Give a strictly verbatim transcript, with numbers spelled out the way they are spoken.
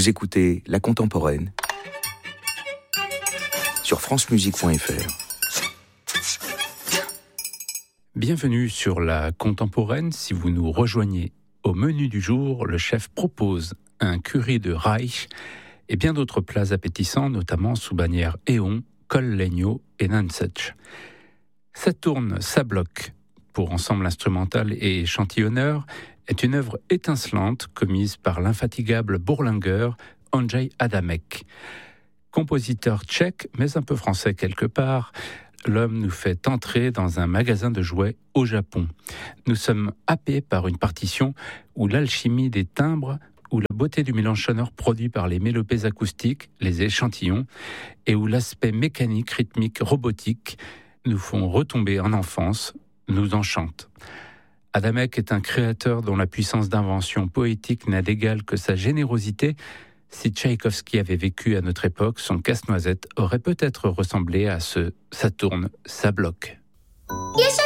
Vous écoutez La Contemporaine sur france musique point f r. Bienvenue sur La Contemporaine. Si vous nous rejoignez, au menu du jour, le chef propose un curry de Reich et bien d'autres plats appétissants, notamment sous bannière Éon, Col Legno et Nonsuch. Saturne Sablock, pour ensemble instrumental et échantillonneur, est une œuvre étincelante commise par l'infatigable bourlingueur Ondřej Adamek. Compositeur tchèque, mais un peu français quelque part, l'homme nous fait entrer dans un magasin de jouets au Japon. Nous sommes happés par une partition où l'alchimie des timbres, où la beauté du mélange sonore produit par les mélopées acoustiques, les échantillons, et où l'aspect mécanique, rythmique, robotique nous font retomber en enfance, nous enchantent. Adamek est un créateur dont la puissance d'invention poétique n'a d'égal que sa générosité. Si Tchaïkovski avait vécu à notre époque, son casse-noisette aurait peut-être ressemblé à ce Saturne Sablock.